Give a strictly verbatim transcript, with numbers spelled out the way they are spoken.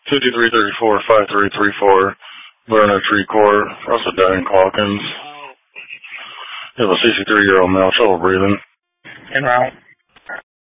fifty-three thirty-four, five three three four, Lerner Tree Court, Russell Diane Calkins. You have a sixty-three-year-old male, trouble breathing. En route.